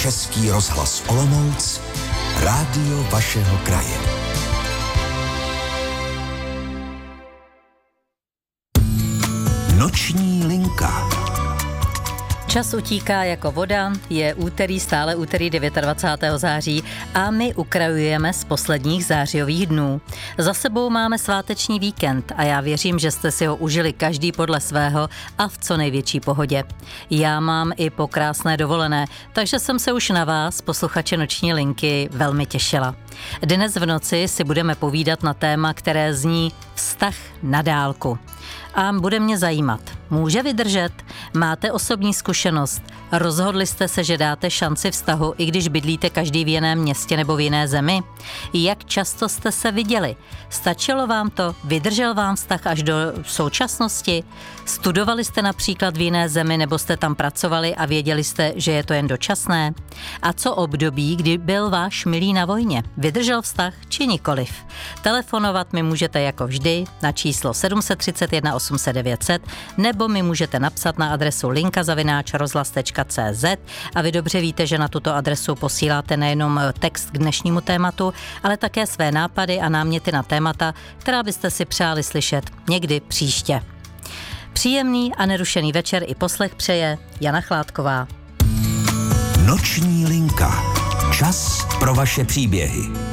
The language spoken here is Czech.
Český rozhlas Olomouc, rádio vašeho kraje. Noční linka. Čas utíká jako voda, je úterý, stále úterý 29. září a my ukrajujeme z posledních zářijových dnů. Za sebou máme sváteční víkend a já věřím, že jste si ho užili každý podle svého a v co největší pohodě. Já mám i po krásné dovolené, takže jsem se už na vás, posluchače Noční linky, velmi těšila. Dnes v noci si budeme povídat na téma, které zní vztah na dálku. A bude mě zajímat, může vydržet? Máte osobní zkušenost? Rozhodli jste se, že dáte šanci vztahu, i když bydlíte každý v jiném městě nebo v jiné zemi? Jak často jste se viděli? Stačilo vám to? Vydržel vám vztah až do současnosti? Studovali jste například v jiné zemi nebo jste tam pracovali a věděli jste, že je to jen dočasné? A co období, kdy byl váš milý na vojně? Vydržel vztah či nikoliv? Telefonovat mi můžete jako vždy na číslo 731 800 900 nebo mi můžete napsat na adresu linka@rozhlas.cz a vy dobře víte, že na tuto adresu posíláte nejenom text k dnešnímu tématu, ale také své nápady a náměty na témata, která byste si přáli slyšet někdy příště. Příjemný a nerušený večer i poslech přeje Jana Chládková. Noční linka. Čas pro vaše příběhy.